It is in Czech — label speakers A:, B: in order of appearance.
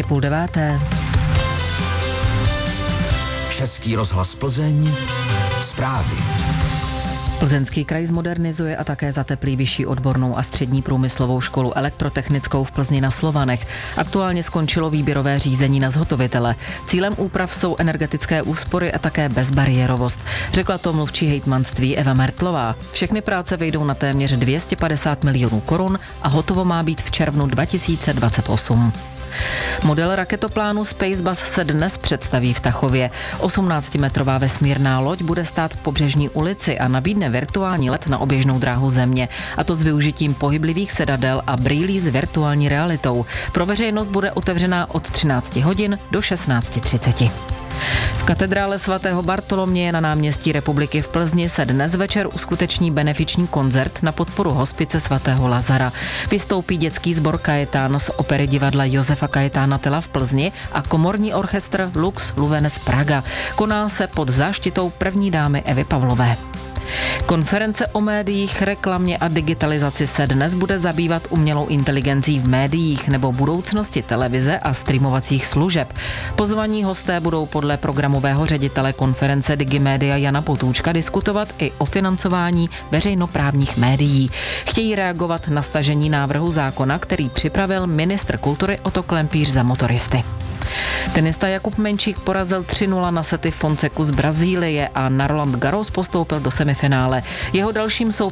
A: je 8:30.
B: Český rozhlas Plzeň, zprávy.
A: Plzeňský kraj zmodernizuje a také zateplí vyšší odbornou a střední průmyslovou školu elektrotechnickou v Plzni na Slovanech. Aktuálně skončilo výběrové řízení na zhotovitele. Cílem úprav jsou energetické úspory a také bezbariérovost, řekla to mluvčí hejtmanství Eva Mertlová. Všechny práce vejdou na téměř 250 milionů korun a hotovo má být v červnu 2028. Model raketoplánu Spacebus se dnes představí v Tachově. 18-metrová vesmírná loď bude stát v Pobřežní ulici a nabídne virtuální let na oběžnou dráhu Země. A to s využitím pohyblivých sedadel a brýlí s virtuální realitou. Pro veřejnost bude otevřená od 13 hodin do 16:30. V katedrále svatého Bartoloměje na náměstí Republiky v Plzni se dnes večer uskuteční benefiční koncert na podporu hospice svatého Lazara. Vystoupí dětský sbor Kajetán z opery divadla Josefa Kajetána Tela v Plzni a komorní orchestr Lux Luvenes Praga. Koná se pod záštitou první dámy Evy Pavlové. Konference o médiích, reklamě a digitalizaci se dnes bude zabývat umělou inteligencí v médiích nebo budoucnosti televize a streamovacích služeb. Pozvaní hosté budou podle programového ředitele konference Digimedia Jana Potůčka diskutovat i o financování veřejnoprávních médií. Chtějí reagovat na stažení návrhu zákona, který připravil ministr kultury Otto Klempíř za motoristy. Tenista Jakub Menčík porazil 3-0 na sety Fonseku z Brazílie a na Roland Garros postoupil do semifinále. Jeho dalším